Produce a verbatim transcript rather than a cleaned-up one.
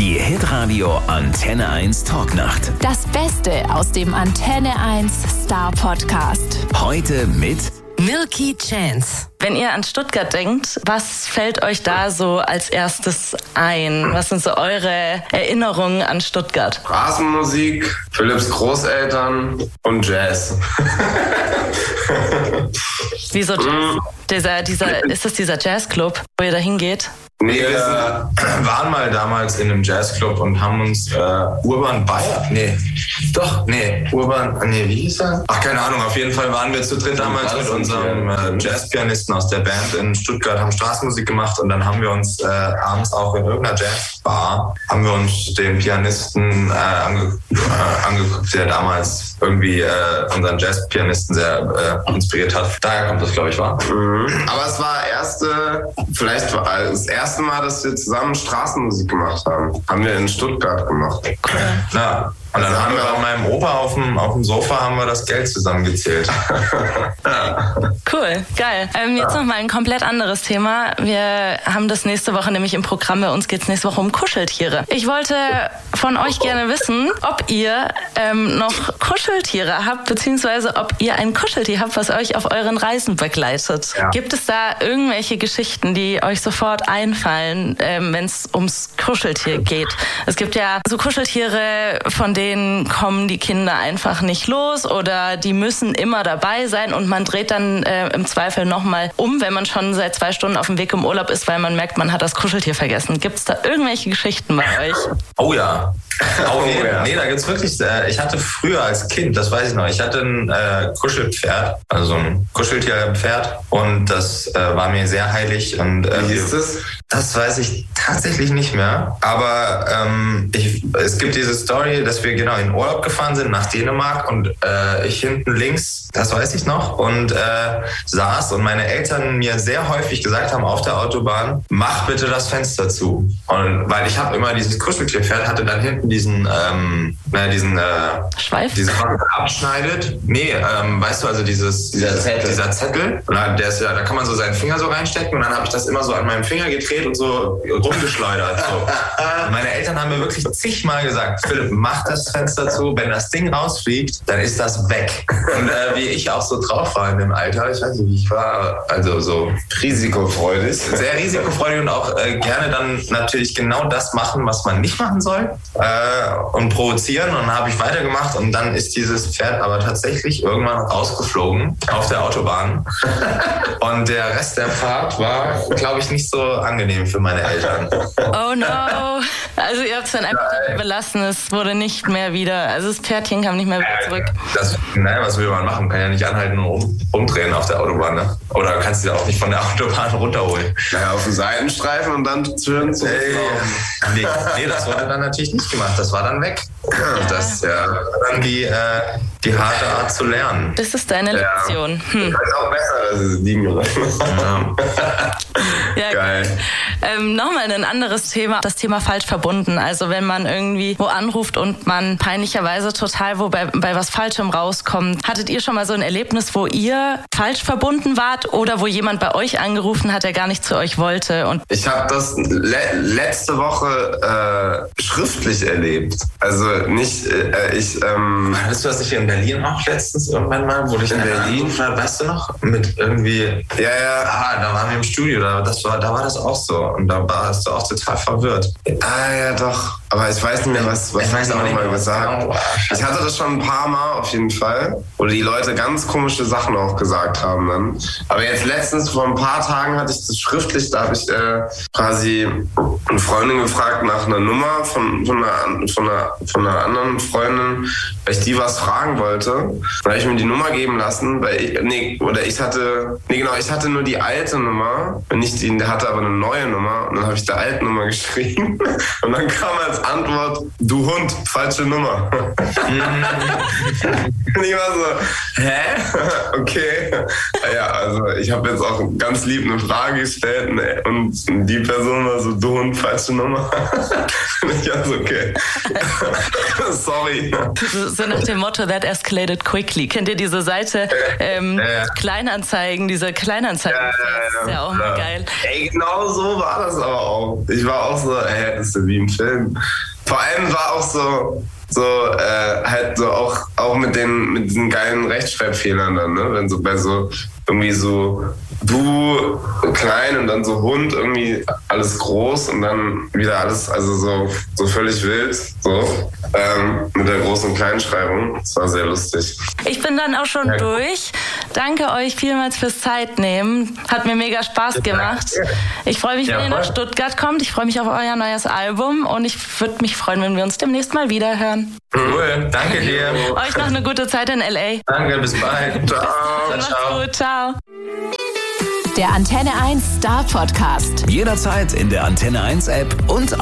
Die Hitradio Antenne eins Talknacht. Das Beste aus dem Antenne eins Star Podcast. Heute mit Milky Chance. Wenn ihr an Stuttgart denkt, was fällt euch da so als erstes ein? Was sind so eure Erinnerungen an Stuttgart? Straßenmusik, Philipps Großeltern und Jazz. Wieso Jazz? Dieser, dieser, ist das dieser Jazzclub, wo ihr da hingeht? Nee, wir waren mal damals in einem Jazzclub und haben uns äh, Urban Bayer, nee, doch, nee, Urban, nee, wie hieß er? Ach, keine Ahnung, auf jeden Fall waren wir zu dritt damals mit unserem äh, Jazzpianisten aus der Band in Stuttgart, haben Straßenmusik gemacht und dann haben wir uns äh, abends auch in irgendeiner Jazzbar, haben wir uns den Pianisten äh, ange äh, angeguckt, der damals irgendwie äh, unseren Jazzpianisten sehr äh, inspiriert hat. Daher kommt das, glaube ich, war. Mhm. Aber es war erste, vielleicht war das erste Mal, dass wir zusammen Straßenmusik gemacht haben. Haben wir in Stuttgart gemacht. Cool. Ja. Und dann also haben wir bei meinem Opa auf dem, auf dem Sofa haben wir das Geld zusammengezählt. Ja. Cool, geil. Ähm, jetzt ja. noch mal ein komplett anderes Thema. Wir haben das nächste Woche nämlich im Programm. Bei uns geht es nächste Woche um Kuscheltiere. Ich wollte von euch gerne wissen, ob ihr ähm, noch Kuscheltiere habt, beziehungsweise ob ihr ein Kuscheltier habt, was euch auf euren Reisen begleitet. Ja. Gibt es da irgendwelche Geschichten, die euch sofort einfallen, ähm, wenn es ums Kuscheltier geht? Es gibt ja so Kuscheltiere, von denen denen kommen die Kinder einfach nicht los oder die müssen immer dabei sein und man dreht dann äh, im Zweifel nochmal um, wenn man schon seit zwei Stunden auf dem Weg im Urlaub ist, weil man merkt, man hat das Kuscheltier vergessen. Gibt es da irgendwelche Geschichten bei euch? Oh ja. Oh, ja. Nee, da gibt's wirklich, äh, ich hatte früher als Kind, das weiß ich noch, ich hatte ein äh, Kuschelpferd, also so ein Kuscheltierpferd und das äh, war mir sehr heilig. Und äh, wie hieß das? Das weiß ich tatsächlich nicht mehr, aber ähm, ich, es gibt diese Story, dass wir genau in Urlaub gefahren sind nach Dänemark und äh, ich hinten links, das weiß ich noch, und äh, saß und meine Eltern mir sehr häufig gesagt haben auf der Autobahn, mach bitte das Fenster zu. Und weil ich habe immer dieses Kuscheltierpferd, hatte dann hinten diesen, ähm, na, diesen, äh, Schweif? Diesen abschneidet. Nee, ähm, weißt du, also dieses, dieser Zettel, dieser Zettel, und der ist ja, da kann man so seinen Finger so reinstecken und dann habe ich das immer so an meinem Finger gedreht und so rumgeschleudert. So. Und meine Eltern haben mir wirklich zigmal gesagt, Philipp, mach das Fenster zu, wenn das Ding rausfliegt, dann ist das weg. Und äh, wie ich auch so drauf war in dem Alter, ich weiß nicht, wie ich war, also so risikofreudig. Sehr risikofreudig und auch äh, gerne dann natürlich genau das machen, was man nicht machen soll. Äh, und provozieren und dann habe ich weitergemacht und dann ist dieses Pferd aber tatsächlich irgendwann rausgeflogen auf der Autobahn und der Rest der Fahrt war, glaube ich, nicht so angenehm für meine Eltern. Oh no! Also ihr habt es dann einfach dabei belassen, es wurde nicht mehr wieder, also das Pferdchen kam nicht mehr wieder zurück. Das, naja, was will man machen? Man kann ja nicht anhalten und um, umdrehen auf der Autobahn, ne? Oder kannst du ja auch nicht von der Autobahn runterholen. Naja, auf den Seitenstreifen und dann schön zu hey. nee, nee, das wurde dann natürlich nicht gemacht, das war dann weg. Ja. Das ja dann die, äh, die harte Art zu lernen. Das ist deine Lektion. Ja. Hm. Das ist auch besser, dass es liegen gelassen. Ja, geil. Ähm, Nochmal ein anderes Thema, das Thema falsch verbunden. Also wenn man irgendwie wo anruft und man peinlicherweise total wo bei, bei was Falschem rauskommt. Hattet ihr schon mal so ein Erlebnis, wo ihr falsch verbunden wart oder wo jemand bei euch angerufen hat, der gar nicht zu euch wollte? Und ich habe das le- letzte Woche äh, schriftlich erlebt. Also nicht, äh, ich... Ähm, Hattest du das nicht in Berlin auch letztens irgendwann mal, wo ich in Berlin war, weißt du noch? Mit irgendwie... Ja, ja, ah, da waren wir im Studio, da, das war, da war das auch so. Und da warst du auch total verwirrt. Ah, ja, doch. Aber ich weiß nicht mehr, was, was ich weiß auch nicht mal gesagt. Genau. Ich hatte das schon ein paar Mal auf jeden Fall, wo die Leute ganz komische Sachen auch gesagt haben dann. Aber jetzt letztens, vor ein paar Tagen hatte ich das schriftlich, da habe ich äh, quasi eine Freundin gefragt nach einer Nummer von, von, einer, von, einer, von einer anderen Freundin, weil ich die was fragen wollte. Dann habe ich mir die Nummer geben lassen, weil ich, nee, oder ich hatte, nee genau, ich hatte nur die alte Nummer, nicht die, der hatte aber eine neue Nummer und dann habe ich der alten Nummer geschrieben und dann kam als Antwort, du Hund, falsche Nummer. Und ich war so, hä? Okay. Ja, also ich habe jetzt auch ganz lieb eine Frage gestellt und die Person war so, du Hund, falsche Nummer. Ich Ja, ist okay. Sorry. So nach dem Motto, that escalated quickly. Kennt ihr diese Seite? Ähm, ja, ja. Kleinanzeigen, diese Kleinanzeigen. Ja, ja, ja, das ist ja auch mal geil. Ey, genau so war das aber auch. Ich war auch so, ey, das ist ja wie im Film. Vor allem war auch so, so äh, halt so auch, auch mit den mit diesen geilen Rechtschreibfehlern dann, ne? Wenn so bei so irgendwie so du klein und dann so Hund irgendwie alles groß und dann wieder alles, also so, so völlig wild, so ähm, mit der Groß- und Kleinschreibung. Das war sehr lustig. Ich bin dann auch schon ja. durch. Danke euch vielmals fürs Zeitnehmen. Hat mir mega Spaß gemacht. Ich freue mich, ja, wenn ihr nach Stuttgart kommt. Ich freue mich auf euer neues Album und ich würde mich freuen, wenn wir uns demnächst mal wieder hören. Cool, danke dir. Euch noch eine gute Zeit in L A. Danke, bis bald. Ciao. Bis dann, macht's gut, ciao. Der Antenne eins Star Podcast. Jederzeit in der Antenne eins App und